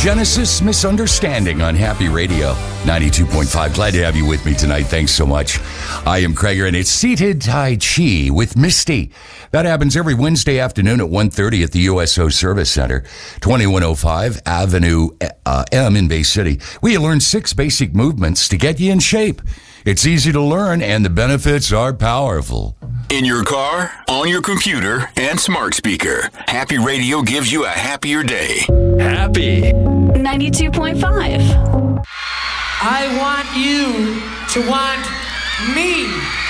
Genesis Misunderstanding on Happy Radio 92.5. Glad to have you with me tonight. Thanks so much. I am Krager, and it's Seated Tai Chi with Misty. That happens every Wednesday afternoon at 1:30 at the USO Service Center, 2105 Avenue M in Bay City. We learn 6 basic movements to get you in shape. It's easy to learn, and the benefits are powerful. In your car, on your computer, and smart speaker, Happy Radio gives you a happier day. Happy 92.5. I want you to want me.